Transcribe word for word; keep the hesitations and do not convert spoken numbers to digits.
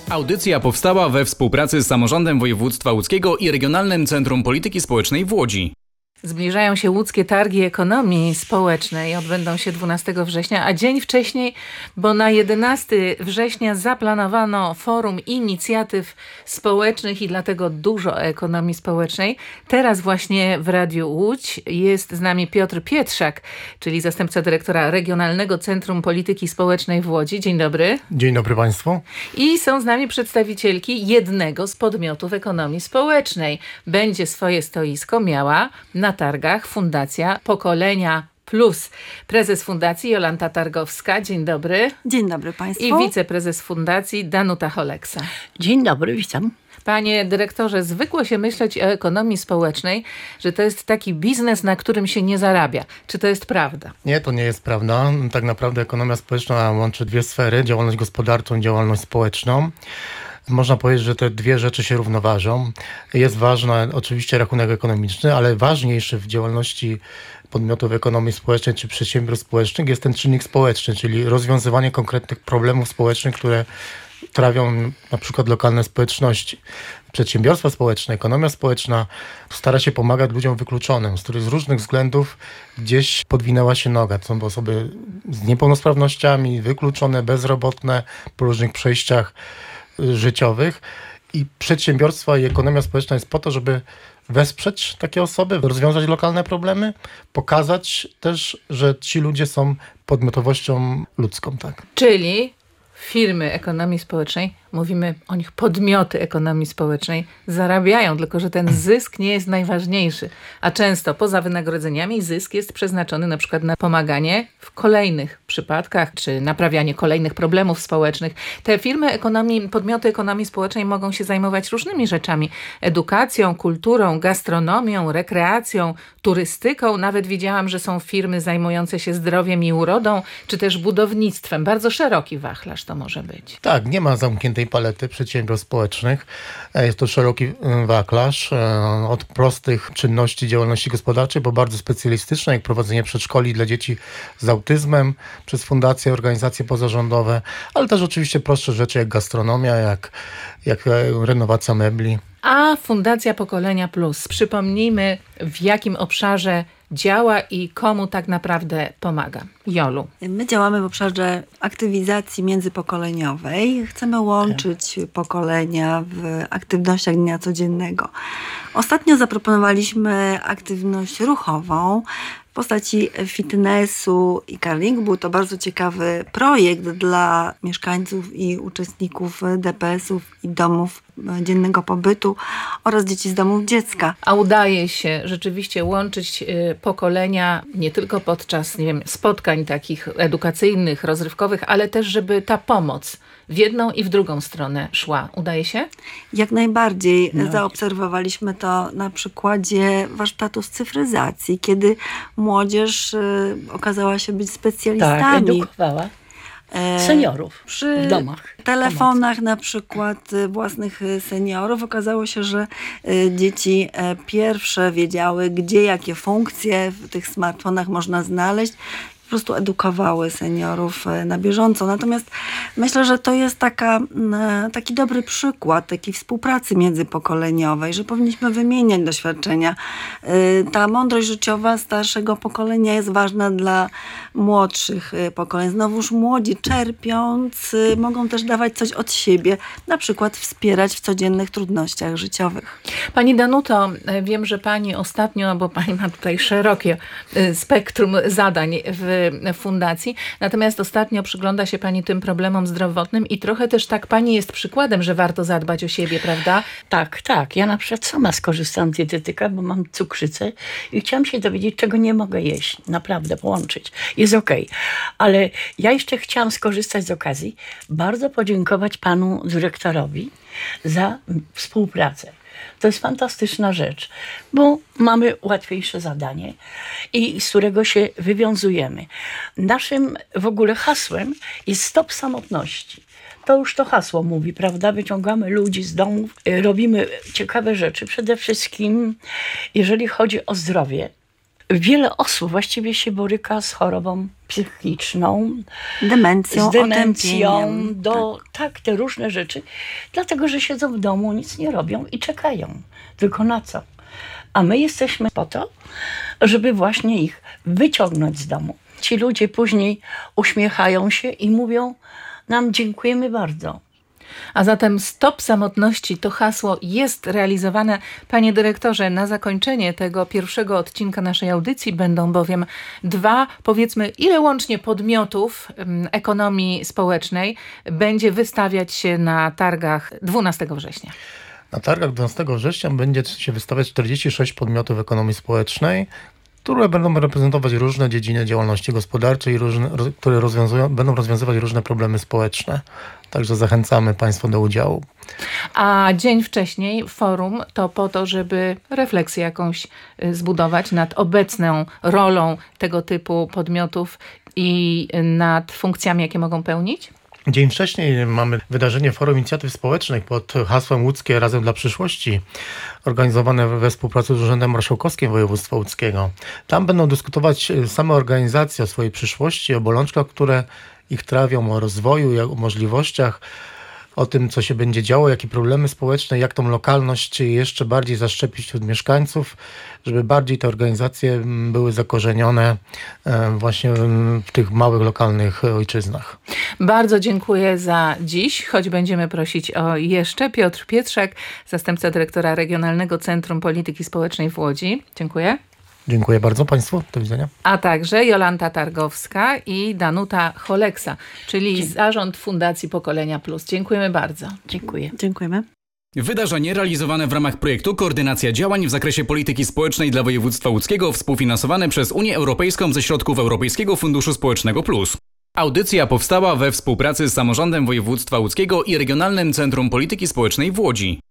Audycja powstała we współpracy z Samorządem Województwa Łódzkiego i Regionalnym Centrum Polityki Społecznej w Łodzi. Zbliżają się łódzkie targi ekonomii społecznej, odbędą się dwunastego września, a dzień wcześniej, bo na jedenastego września zaplanowano forum inicjatyw społecznych i dlatego dużo o ekonomii społecznej. Teraz właśnie w Radiu Łódź jest z nami Piotr Pietrzak, czyli zastępca dyrektora Regionalnego Centrum Polityki Społecznej w Łodzi. Dzień dobry. Dzień dobry Państwu. I są z nami przedstawicielki jednego z podmiotów ekonomii społecznej. Będzie swoje stoisko miała na Na targach Fundacja Pokolenia Plus. Prezes Fundacji Jolanta Targowska. Dzień dobry. Dzień dobry Państwu. I wiceprezes Fundacji Danuta Choleksa. Dzień dobry, witam. Panie dyrektorze, zwykło się myśleć o ekonomii społecznej, że to jest taki biznes, na którym się nie zarabia. Czy to jest prawda? Nie, to nie jest prawda. Tak naprawdę ekonomia społeczna łączy dwie sfery, działalność gospodarczą i działalność społeczną. Można powiedzieć, że te dwie rzeczy się równoważą. Jest ważny oczywiście rachunek ekonomiczny, ale ważniejszy w działalności podmiotów ekonomii społecznej czy przedsiębiorstw społecznych jest ten czynnik społeczny, czyli rozwiązywanie konkretnych problemów społecznych, które trawią na przykład lokalne społeczności. Przedsiębiorstwa społeczne, ekonomia społeczna stara się pomagać ludziom wykluczonym, z których z różnych względów gdzieś podwinęła się noga. To są osoby z niepełnosprawnościami, wykluczone, bezrobotne, po różnych przejściach życiowych i przedsiębiorstwa i ekonomia społeczna jest po to, żeby wesprzeć takie osoby, rozwiązać lokalne problemy, pokazać też, że ci ludzie są podmiotowością ludzką. Tak. Czyli firmy ekonomii społecznej, mówimy o nich podmioty ekonomii społecznej, zarabiają, tylko że ten zysk nie jest najważniejszy. A często poza wynagrodzeniami zysk jest przeznaczony na przykład na pomaganie w kolejnych przypadkach, czy naprawianie kolejnych problemów społecznych. Te firmy ekonomii, podmioty ekonomii społecznej mogą się zajmować różnymi rzeczami. Edukacją, kulturą, gastronomią, rekreacją, turystyką. Nawet widziałam, że są firmy zajmujące się zdrowiem i urodą, czy też budownictwem. Bardzo szeroki wachlarz to może być. Tak, nie ma zamkniętej palety przedsiębiorstw społecznych. Jest to szeroki wachlarz od prostych czynności działalności gospodarczej, bo bardzo specjalistyczne, jak prowadzenie przedszkoli dla dzieci z autyzmem przez fundacje, organizacje pozarządowe, ale też oczywiście prostsze rzeczy jak gastronomia, jak, jak renowacja mebli. A Fundacja Pokolenia Plus, przypomnijmy, w jakim obszarze działa i komu tak naprawdę pomaga. Jolu. My działamy w obszarze aktywizacji międzypokoleniowej. Chcemy łączyć pokolenia w aktywnościach dnia codziennego. Ostatnio zaproponowaliśmy aktywność ruchową w postaci fitnessu i curlingu. Był to bardzo ciekawy projekt dla mieszkańców i uczestników D P S-ów i domów dziennego pobytu oraz dzieci z domów dziecka. A udaje się rzeczywiście łączyć pokolenia nie tylko podczas, nie wiem, spotkań takich edukacyjnych, rozrywkowych, ale też, żeby ta pomoc w jedną i w drugą stronę szła. Udaje się? Jak najbardziej. No. Zaobserwowaliśmy to na przykładzie warsztatu z cyfryzacji, kiedy młodzież y, okazała się być specjalistami. Tak, edukowała seniorów przy w domach. telefonach pomocy. Na przykład własnych seniorów. Okazało się, że dzieci pierwsze wiedziały, gdzie jakie funkcje w tych smartfonach można znaleźć. Po prostu edukowały seniorów na bieżąco. Natomiast myślę, że to jest taka, taki dobry przykład takiej współpracy międzypokoleniowej, że powinniśmy wymieniać doświadczenia. Ta mądrość życiowa starszego pokolenia jest ważna dla młodszych pokoleń. Znowuż młodzi, czerpiąc, mogą też dawać coś od siebie, na przykład wspierać w codziennych trudnościach życiowych. Pani Danuto, wiem, że Pani ostatnio, bo Pani ma tutaj szerokie spektrum zadań w fundacji, natomiast ostatnio przygląda się Pani tym problemom zdrowotnym i trochę też tak Pani jest przykładem, że warto zadbać o siebie, prawda? Tak, tak. Ja na przykład sama skorzystałam z dietetyka, bo mam cukrzycę i chciałam się dowiedzieć, czego nie mogę jeść. Naprawdę, połączyć. Jest okej. Okay. Ale ja jeszcze chciałam skorzystać z okazji, bardzo podziękować Panu dyrektorowi za współpracę. To jest fantastyczna rzecz, bo mamy łatwiejsze zadanie i z którego się wywiązujemy. Naszym w ogóle hasłem jest stop samotności. To już to hasło mówi, prawda? Wyciągamy ludzi z domów, robimy ciekawe rzeczy. Przede wszystkim, jeżeli chodzi o zdrowie, Wiele osób właściwie się boryka z chorobą psychiczną, Demencją, z demencją, otępieniem. do, tak, te różne rzeczy, dlatego, że siedzą w domu, nic nie robią i czekają. Tylko na co? A my jesteśmy po to, żeby właśnie ich wyciągnąć z domu. Ci ludzie później uśmiechają się i mówią nam dziękujemy bardzo. A zatem Stop Samotności to hasło jest realizowane. Panie dyrektorze, na zakończenie tego pierwszego odcinka naszej audycji będą bowiem dwa, powiedzmy, ile łącznie podmiotów um, ekonomii społecznej będzie wystawiać się na targach dwunastego września. Na targach dwunastego września będzie się wystawiać czterdzieści sześć podmiotów ekonomii społecznej, które będą reprezentować różne dziedziny działalności gospodarczej, różne, które rozwiązują, będą rozwiązywać różne problemy społeczne. Także zachęcamy Państwa do udziału. A dzień wcześniej forum to po to, żeby refleksję jakąś zbudować nad obecną rolą tego typu podmiotów i nad funkcjami, jakie mogą pełnić? Dzień wcześniej mamy wydarzenie Forum Inicjatyw Społecznych pod hasłem Łódzkie Razem dla Przyszłości, organizowane we współpracy z Urzędem Marszałkowskim Województwa Łódzkiego. Tam będą dyskutować same organizacje o swojej przyszłości, o bolączkach, które ich trawią, o rozwoju, o możliwościach, o tym, co się będzie działo, jakie problemy społeczne, jak tą lokalność jeszcze bardziej zaszczepić wśród mieszkańców, żeby bardziej te organizacje były zakorzenione właśnie w tych małych, lokalnych ojczyznach. Bardzo dziękuję za dziś, choć będziemy prosić o jeszcze. Piotr Pietrzak, zastępca dyrektora Regionalnego Centrum Polityki Społecznej w Łodzi. Dziękuję. Dziękuję bardzo Państwu. Do widzenia. A także Jolanta Targowska i Danuta Choleksa, czyli Dziękuję. Zarząd Fundacji Pokolenia Plus. Dziękujemy bardzo. Dziękuję. Dziękujemy. Wydarzenie realizowane w ramach projektu Koordynacja działań w zakresie polityki społecznej dla województwa łódzkiego, współfinansowane przez Unię Europejską ze środków Europejskiego Funduszu Społecznego Plus. Audycja powstała we współpracy z Samorządem Województwa Łódzkiego i Regionalnym Centrum Polityki Społecznej w Łodzi.